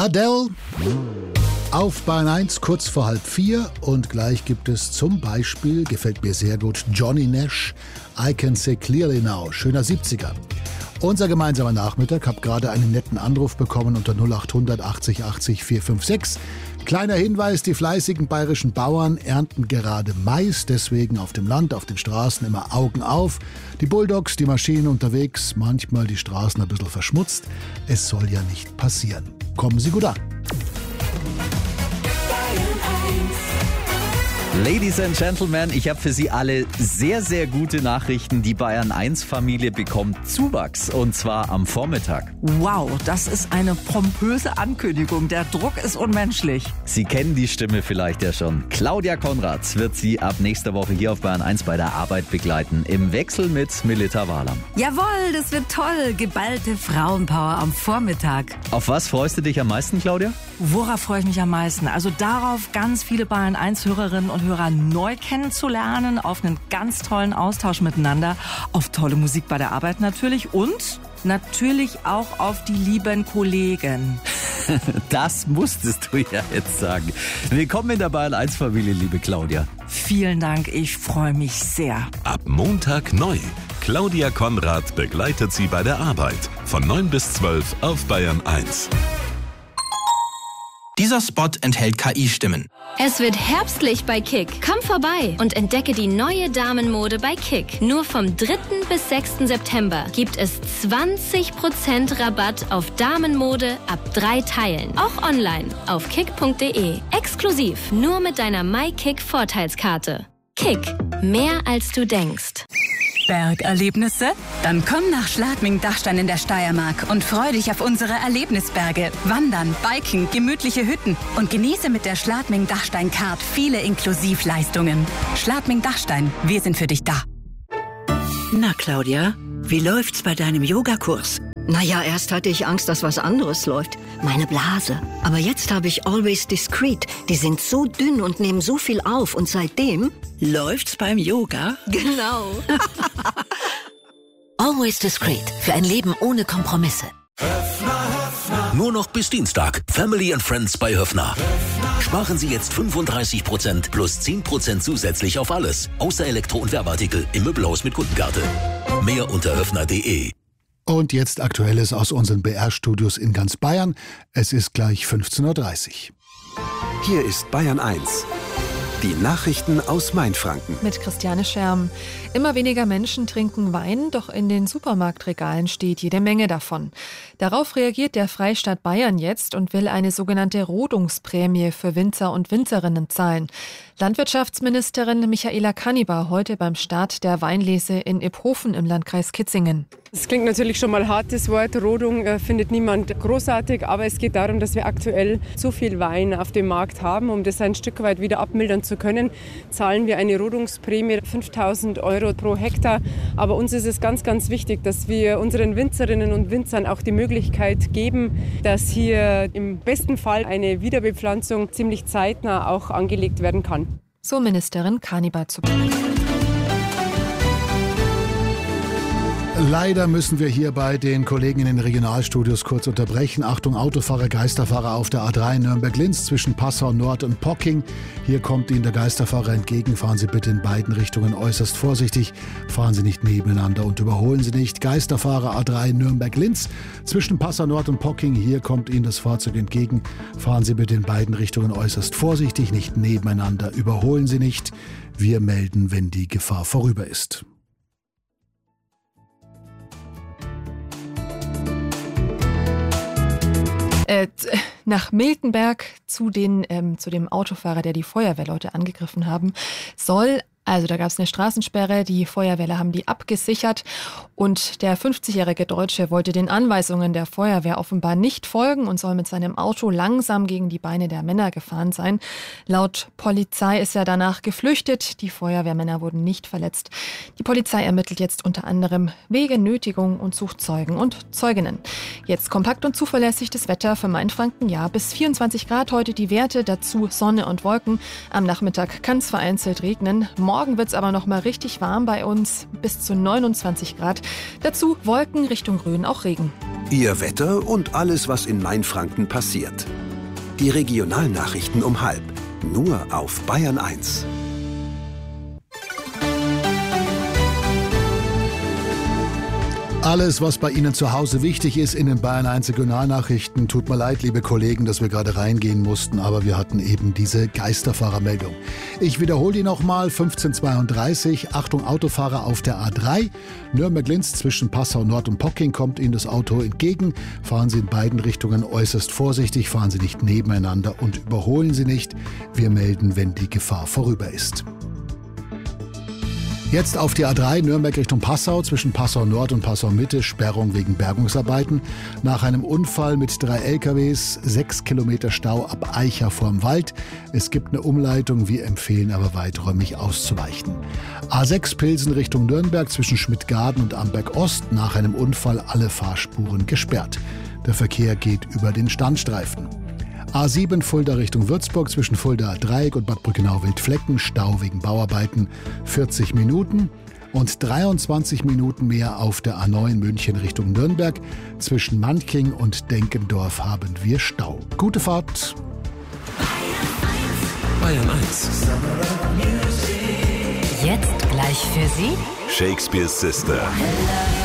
Adele auf Bayern 1 kurz vor 3:30 und gleich gibt es zum Beispiel, gefällt mir sehr gut, Johnny Nash, I Can See Clearly Now, schöner 70er. Unser gemeinsamer Nachmittag, hab gerade einen netten Anruf bekommen unter 0800 80 80 456. Kleiner Hinweis, die fleißigen bayerischen Bauern ernten gerade Mais, deswegen auf dem Land, auf den Straßen immer Augen auf. Die Bulldogs, die Maschinen unterwegs, manchmal die Straßen ein bisschen verschmutzt. Es soll ja nicht passieren. Kommen Sie gut an. Ladies and Gentlemen, ich habe für Sie alle sehr, sehr gute Nachrichten. Die Bayern 1 Familie bekommt Zuwachs und zwar am Vormittag. Wow, das ist eine pompöse Ankündigung. Der Druck ist unmenschlich. Sie kennen die Stimme vielleicht ja schon. Claudia Konrad wird Sie ab nächster Woche hier auf Bayern 1 bei der Arbeit begleiten. Im Wechsel mit Melita Wahlam. Jawohl, das wird toll. Geballte Frauenpower am Vormittag. Auf was freust du dich am meisten, Claudia? Worauf freue ich mich am meisten? Also darauf, ganz viele Bayern 1 Hörerinnen und Hörer neu kennenzulernen, auf einen ganz tollen Austausch miteinander, auf tolle Musik bei der Arbeit natürlich und natürlich auch auf die lieben Kollegen. Das musstest du ja jetzt sagen. Willkommen in der Bayern 1 Familie, liebe Claudia. Vielen Dank, ich freue mich sehr. Ab Montag neu. Claudia Konrad begleitet Sie bei der Arbeit. Von 9 bis 12 auf Bayern 1. Dieser Spot enthält KI-Stimmen. Es wird herbstlich bei Kick. Komm vorbei und entdecke die neue Damenmode bei Kick. Nur vom 3. bis 6. September gibt es 20% Rabatt auf Damenmode ab 3 Teilen. Auch online auf kick.de. Exklusiv nur mit deiner MyKick-Vorteilskarte. Kick. Mehr als du denkst. Bergerlebnisse? Dann komm nach Schladming-Dachstein in der Steiermark und freu dich auf unsere Erlebnisberge. Wandern, Biken, gemütliche Hütten und genieße mit der Schladming-Dachstein-Card viele Inklusivleistungen. Schladming-Dachstein, wir sind für dich da. Na Claudia, wie läuft's bei deinem Yogakurs? Naja, erst hatte ich Angst, dass was anderes läuft. Meine Blase. Aber jetzt habe ich Always Discreet. Die sind so dünn und nehmen so viel auf. Und seitdem läuft's beim Yoga. Genau. Always Discreet. Für ein Leben ohne Kompromisse. Nur noch bis Dienstag. Family and Friends bei Höffner. Sparen Sie jetzt 35% plus 10% zusätzlich auf alles. Außer Elektro- und Werbeartikel im Möbelhaus mit Kundenkarte. Mehr unter höffner.de. Und jetzt Aktuelles aus unseren BR-Studios in ganz Bayern. Es ist gleich 15:30 Uhr. Hier ist Bayern 1. Die Nachrichten aus Mainfranken. Mit Christiane Scherm. Immer weniger Menschen trinken Wein, doch in den Supermarktregalen steht jede Menge davon. Darauf reagiert der Freistaat Bayern jetzt und will eine sogenannte Rodungsprämie für Winzer und Winzerinnen zahlen. Landwirtschaftsministerin Michaela Kannibar heute beim Start der Weinlese in Iphofen im Landkreis Kitzingen. Das klingt natürlich schon mal ein hartes Wort. Rodung findet niemand großartig, aber es geht darum, dass wir aktuell so viel Wein auf dem Markt haben. Um das ein Stück weit wieder abmildern zu können, zahlen wir eine Rodungsprämie 5.000 € pro Hektar. Aber uns ist es ganz, ganz wichtig, dass wir unseren Winzerinnen und Winzern auch die Möglichkeit geben, dass hier im besten Fall eine Wiederbepflanzung ziemlich zeitnah auch angelegt werden kann. So Ministerin Kannibar zu Beginn. Leider müssen wir hier bei den Kollegen in den Regionalstudios kurz unterbrechen. Achtung, Autofahrer, Geisterfahrer auf der A3 Nürnberg-Linz zwischen Passau Nord und Pocking. Hier kommt Ihnen der Geisterfahrer entgegen. Fahren Sie bitte in beiden Richtungen äußerst vorsichtig. Fahren Sie nicht nebeneinander und überholen Sie nicht. Geisterfahrer A3 Nürnberg-Linz zwischen Passau Nord und Pocking. Hier kommt Ihnen das Fahrzeug entgegen. Fahren Sie bitte in beiden Richtungen äußerst vorsichtig, nicht nebeneinander. Überholen Sie nicht. Wir melden, wenn die Gefahr vorüber ist. Nach Miltenberg zu dem Autofahrer, der die Feuerwehrleute angegriffen haben, Also da gab es eine Straßensperre, die Feuerwehrler haben die abgesichert und der 50-jährige Deutsche wollte den Anweisungen der Feuerwehr offenbar nicht folgen und soll mit seinem Auto langsam gegen die Beine der Männer gefahren sein. Laut Polizei ist er danach geflüchtet. Die Feuerwehrmänner wurden nicht verletzt. Die Polizei ermittelt jetzt unter anderem wegen Nötigung und sucht Zeugen und Zeuginnen. Jetzt kompakt und zuverlässig das Wetter für Mainfranken. Ja, bis 24 Grad heute die Werte, dazu Sonne und Wolken. Am Nachmittag kann es vereinzelt regnen. Morgen wird es aber noch mal richtig warm bei uns, bis zu 29 Grad. Dazu Wolken Richtung Rhön, auch Regen. Ihr Wetter und alles, was in Mainfranken passiert. Die Regionalnachrichten um 12:30, nur auf Bayern 1. Alles, was bei Ihnen zu Hause wichtig ist in den Bayern 1 Regionalnachrichten. Tut mir leid, liebe Kollegen, dass wir gerade reingehen mussten, aber wir hatten eben diese Geisterfahrermeldung. Ich wiederhole die nochmal, 15:32, Achtung Autofahrer auf der A3. Nürnberg-Linz zwischen Passau Nord und Pocking kommt Ihnen das Auto entgegen. Fahren Sie in beiden Richtungen äußerst vorsichtig, fahren Sie nicht nebeneinander und überholen Sie nicht. Wir melden, wenn die Gefahr vorüber ist. Jetzt auf die A3 Nürnberg Richtung Passau, zwischen Passau Nord und Passau Mitte, Sperrung wegen Bergungsarbeiten. Nach einem Unfall mit 3 LKWs, 6 Kilometer Stau ab Eicha vorm Wald. Es gibt eine Umleitung, wir empfehlen aber weiträumig auszuweichen. A6 Pilsen Richtung Nürnberg, zwischen Schmidtgarden und Amberg Ost, nach einem Unfall alle Fahrspuren gesperrt. Der Verkehr geht über den Standstreifen. A7 Fulda Richtung Würzburg, zwischen Fulda Dreieck und Bad Brückenau-Wildflecken, Stau wegen Bauarbeiten, 40 Minuten. Und 23 Minuten mehr auf der A9 München Richtung Nürnberg. Zwischen Manching und Denkendorf haben wir Stau. Gute Fahrt. Bayern 1. Jetzt gleich für Sie Shakespeare's Sister.